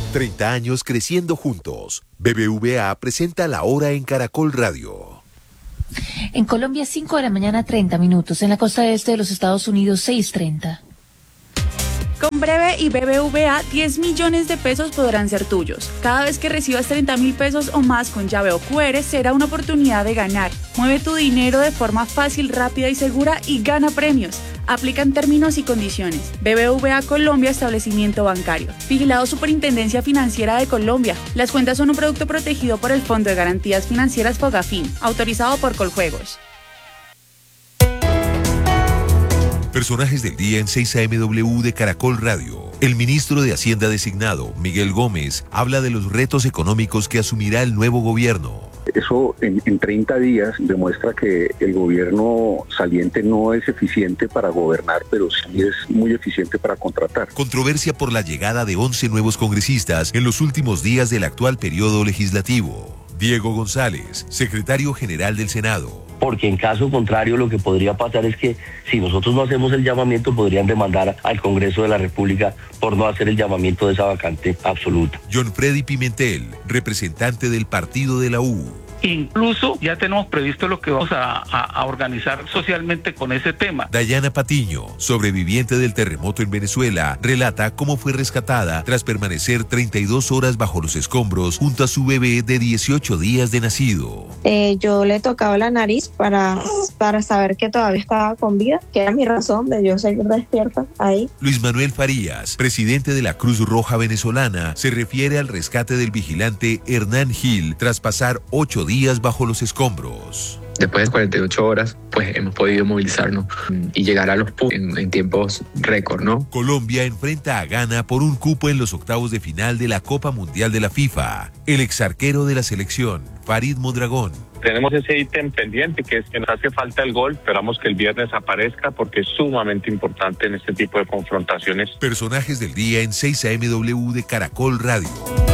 30 años creciendo juntos. BBVA presenta La Hora en Caracol Radio. En Colombia, 5 de la mañana, 30 minutos. En la costa este de los Estados Unidos, 6:30. Con Breve y BBVA, 10 millones de pesos podrán ser tuyos. Cada vez que recibas 30.000 pesos o más con llave o QR, será una oportunidad de ganar. Mueve tu dinero de forma fácil, rápida y segura y gana premios. Aplican términos y condiciones. BBVA Colombia, establecimiento bancario. Vigilado Superintendencia Financiera de Colombia. Las cuentas son un producto protegido por el Fondo de Garantías Financieras Fogafín, autorizado por Coljuegos. Personajes del día en 6 AM de Caracol Radio. El ministro de Hacienda designado, Miguel Gómez, habla de los retos económicos que asumirá el nuevo gobierno. Eso en 30 días demuestra que el gobierno saliente no es eficiente para gobernar, pero sí es muy eficiente para contratar. Controversia por la llegada de 11 nuevos congresistas en los últimos días del actual periodo legislativo. Diego González, secretario general del Senado. Porque en caso contrario lo que podría pasar es que si nosotros no hacemos el llamamiento podrían demandar al Congreso de la República por no hacer el llamamiento de esa vacante absoluta. John Freddy Pimentel, representante del partido de la U. Incluso ya tenemos previsto lo que vamos a organizar socialmente con ese tema. Dayana Patiño, sobreviviente del terremoto en Venezuela, relata cómo fue rescatada tras permanecer 32 horas bajo los escombros junto a su bebé de 18 días de nacido. Yo le tocaba la nariz para saber que todavía estaba con vida, que era mi razón de yo seguir despierta ahí. Luis Manuel Farías, presidente de la Cruz Roja Venezolana, se refiere al rescate del vigilante Hernán Gil tras pasar 8 días bajo los escombros. Después de 48 horas, pues hemos podido movilizarnos y llegar a los puntos en tiempos récord, ¿no? Colombia enfrenta a Ghana por un cupo en los octavos de final de la Copa Mundial de la FIFA. El exarquero de la selección, Farid Mondragón. Tenemos ese ítem pendiente que es que nos hace falta el gol. Esperamos que el viernes aparezca porque es sumamente importante en este tipo de confrontaciones. Personajes del día en 6 AM de Caracol Radio.